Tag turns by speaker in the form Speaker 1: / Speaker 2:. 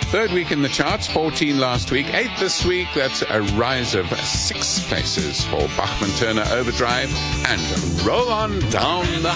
Speaker 1: Third week in the charts, 14 last week, 8 this week. That's a rise of 6 places for Bachman Turner Overdrive and Roll On Down the